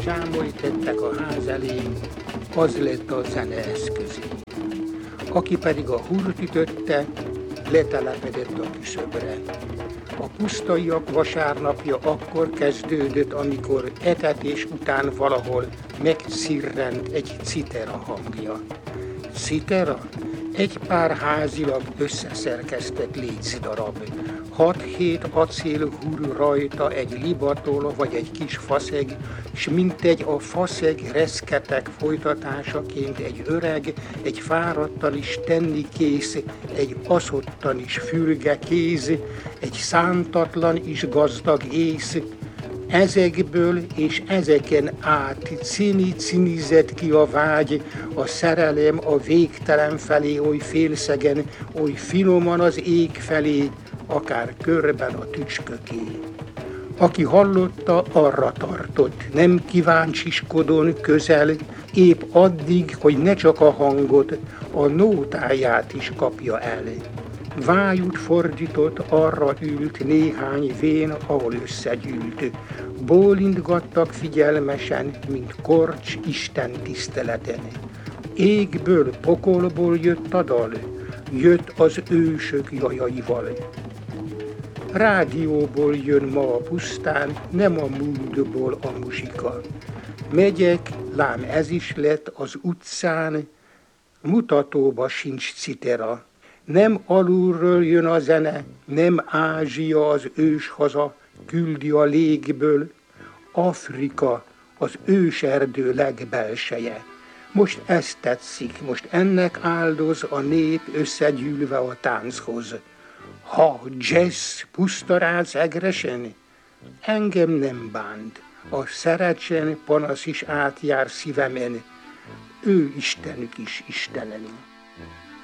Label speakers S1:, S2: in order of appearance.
S1: Csámolítettek a ház elé, az lett a zene eszközé. Aki pedig a hurt ütötte, letelepedett a küszöbre. A pusztaiak vasárnapja akkor kezdődött, amikor etetés után valahol megszirrent egy citera hangja. Citera? Egy pár házilag összeszerkesztett lécdarab. 6-7 acél húr rajta egy libatol vagy egy kis faszeg, s mintegy a faszeg reszketek folytatásaként egy öreg, egy fáradtan is tenni kész, egy aszottan is fürge kéz, egy szántatlan is gazdag ész. Ezekből és ezeken át cinizett ki a vágy, a szerelem a végtelen felé, oly félszegen, oly finoman az ég felé, akár körben a tücsköké. Aki hallotta, arra tartott, nem kíváncsiskodon közel, épp addig, hogy ne csak a hangot, a nótáját is kapja el. Vájút fordított, arra ült néhány vén, ahol összegyűlt. Bólintgattak figyelmesen, mint korcs Isten tiszteleten. Égből, pokolból jött a dal, jött az ősök jajaival. Rádióból jön ma a pusztán, nem a múltból a muzsika. Megyek, lám ez is lett az utcán, mutatóba sincs citera. Nem alulról jön a zene, nem Ázsia az őshaza, küldi a légből, Afrika az őserdő legbelseje. Most ezt tetszik, most ennek áldoz a nép összegyűlve a tánchoz. Ha jazz pusztaráz egresen, engem nem bánt, a szeretsen panasz is átjár szívemen, ő Istenük is Istenem.